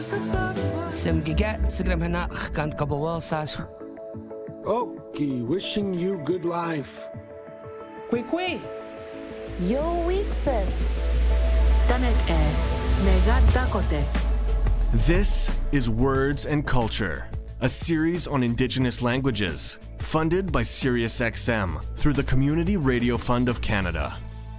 Simgiget, Sigram Hanach, Kant Kabawal Sas. Okay, wishing you good life. Quick. Yo Weeksis. Tanet Negat Dakote. This is Words and Culture, a series on Indigenous languages, funded by SiriusXM through the Community Radio Fund of Canada.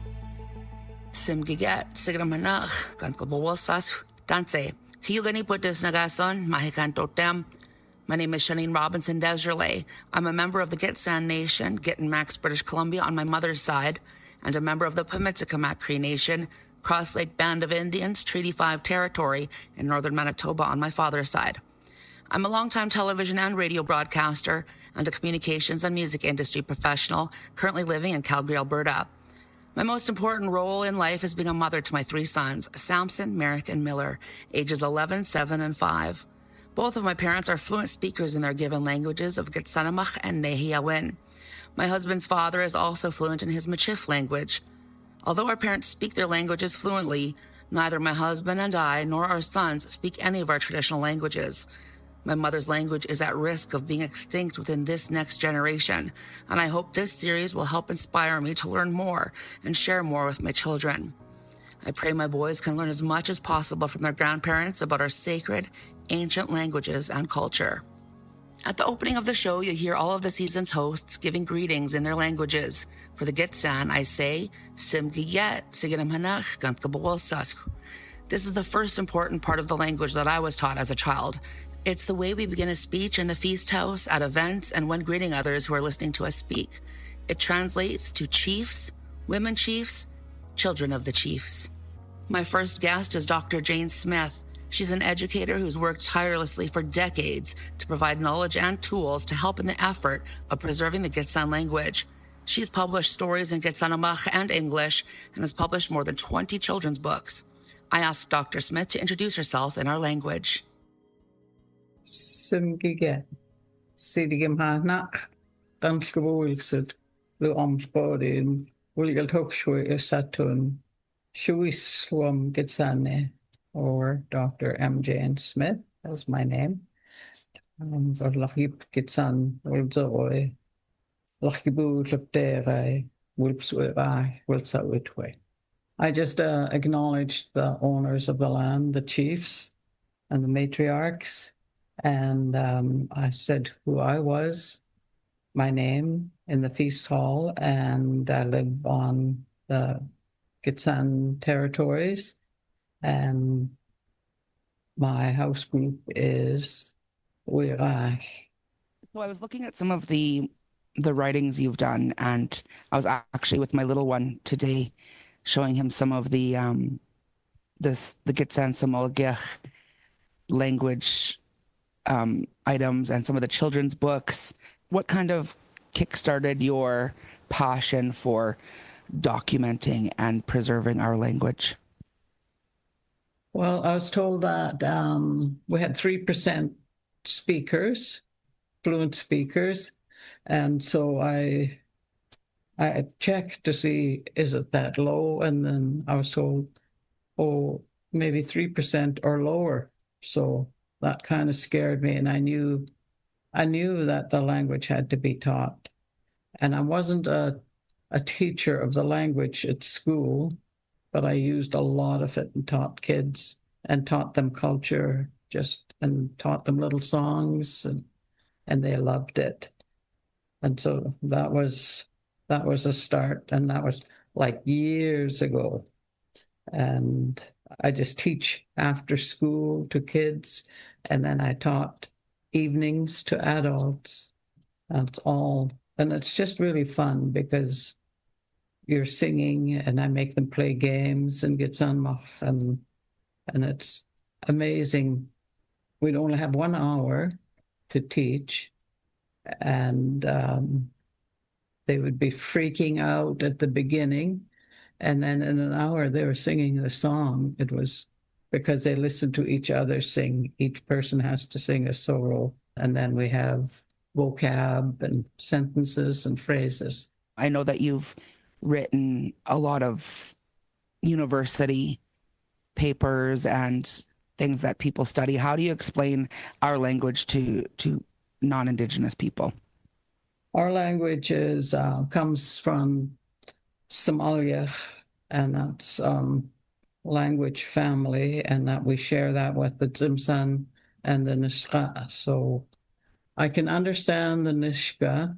Simgiget, Sigram Hanach, Kant Kabawal Sas. Tanse, Hugani put this Nagason, Mahikantotem. My name is Shanine Robinson Desjardins. I'm a member of the Gitxsan Nation, Gittin-Max, British Columbia on my mother's side, and a member of the Pimitsikamak Cree Nation, Cross Lake Band of Indians, Treaty 5 territory in northern Manitoba on my father's side. I'm a longtime television and radio broadcaster and a communications and music industry professional, currently living in Calgary, Alberta. My most important role in life is being a mother to my 3 sons, Samson, Merrick, and Miller, ages 11, 7, and 5. Both of my parents are fluent speakers in their given languages of Gitsanamach and Nehiyawen. My husband's father is also fluent in his Michif language. Although our parents speak their languages fluently, neither my husband and I nor our sons speak any of our traditional languages. My mother's language is at risk of being extinct within this next generation, and I hope this series will help inspire me to learn more and share more with my children. I pray my boys can learn as much as possible from their grandparents about our sacred, ancient languages and culture. At the opening of the show, you hear all of the season's hosts giving greetings in their languages. For the Gitxsan, I say, Simgiget, Sigiram Hanach, Gantkabawal Sasku. This is the first important part of the language that I was taught as a child. It's the way we begin a speech in the feast house, at events, and when greeting others who are listening to us speak. It translates to chiefs, women chiefs, children of the chiefs. My first guest is Dr. Jane Smith. She's an educator who's worked tirelessly for decades to provide knowledge and tools to help in the effort of preserving the Gitxsan language. She's published stories in Gitsanamach and English and has published more than 20 children's books. I asked Dr. Smith to introduce herself in our language. Simgiget, Sidigim Hanak, Danskabulsid, the Omsbodin, Wilgal Hokshwe Satun, Shuiswam Gitsane, or Dr. M. Jane Smith, that's my name. Lachib Gitsan, Wilzoy, Lachibu Luptere, Wilpswe, Wilsawitwe. I just acknowledged the owners of the land, the chiefs and the matriarchs. And I said who I was, my name in the feast hall, and I live on the Gitxsan territories. And my house group is Wirach. So I was looking at some of the writings you've done, and I was actually with my little one today, showing him some of the Gitxsan Samolgech language items and some of the children's books. What kind of kickstarted your passion for documenting and preserving our language? Well, I was told that we had 3% speakers, fluent speakers, and so I checked to see, is it that low? And then I was told, maybe 3% or lower. So that kind of scared me, and I knew that the language had to be taught. And I wasn't a teacher of the language at school, but I used a lot of it and taught kids and taught them culture, and taught them little songs, and they loved it. And so that was a start, and that was like years ago. And I just teach after school to kids, and then I taught evenings to adults. That's all. And it's just really fun because you're singing, and I make them play games and Gitsanmach, and it's amazing. We'd only have 1 hour to teach, and they would be freaking out at the beginning. And then in an hour, they were singing the song. It was because they listened to each other sing. Each person has to sing a solo. And then we have vocab and sentences and phrases. I know that you've written a lot of university papers and things that people study. How do you explain our language to non-Indigenous people? Our language comes from Somalia, and that's language family, and that we share that with the Tsimshan and the Nisqa. So I can understand the Nishka,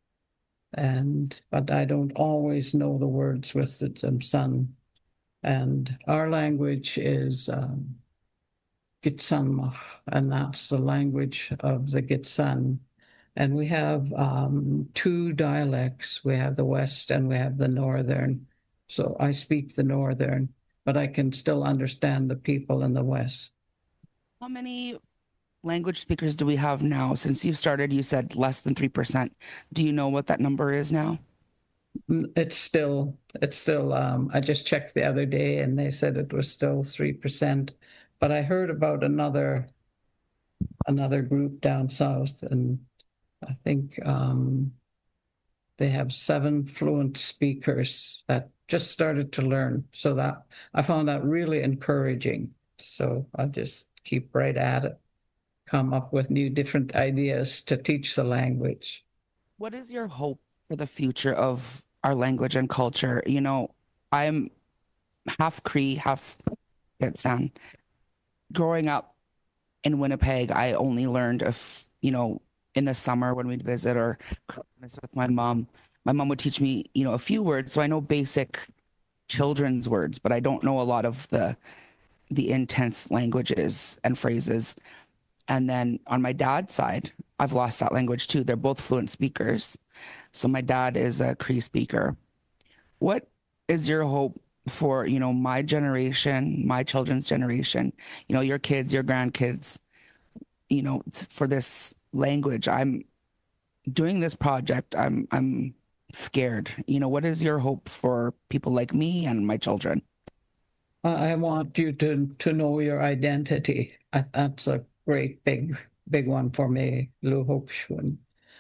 but I don't always know the words with the Tsimshan. And our language is Gitsanmach, and that's the language of the Gitsan. And we have two dialects. We have the West and we have the Northern. So I speak the Northern, but I can still understand the people in the West. How many language speakers do we have now? Since you started, you said less than 3%. Do you know what that number is now? It's still, I just checked the other day and they said it was still 3%. But I heard about another group down south, and I think they have 7 fluent speakers that just started to learn. So that I found that really encouraging. So I just keep right at it, come up with new different ideas to teach the language. What is your hope for the future of our language and culture? You know, I'm half Cree, half Gitsan. Growing up in Winnipeg, I only learned in the summer when we'd visit, or Christmas with my mom. My mom would teach me, a few words. So I know basic children's words, but I don't know a lot of the intense languages and phrases. And then on my dad's side, I've lost that language too. They're both fluent speakers. So my dad is a Cree speaker. What is your hope for, my generation, my children's generation, your kids, your grandkids, for this language? I'm doing this project. I'm scared. What is your hope for people like me and my children? I want you to know your identity. That's a great big one for me, Luhokshun.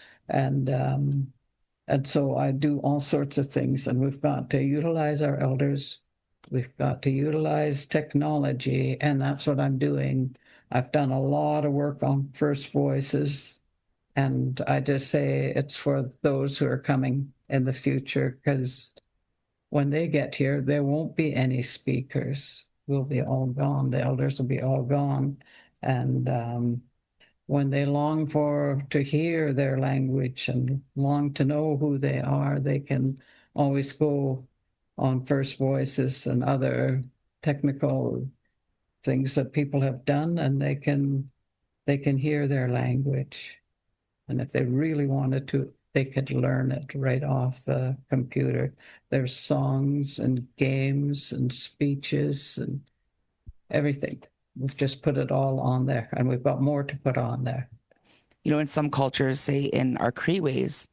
And so I do all sorts of things, and we've got to utilize our elders. We've got to utilize technology, and that's what I'm doing. I've done a lot of work on First Voices, and I just say it's for those who are coming in the future, because when they get here, there won't be any speakers. We'll be all gone. The elders will be all gone. And when they long to hear their language and long to know who they are, they can always go on First Voices and other technical things that people have done, and they can hear their language. And if they really wanted to, they could learn it right off the computer. There's songs and games and speeches and everything. We've just put it all on there, and we've got more to put on there. In some cultures, say in our Cree ways,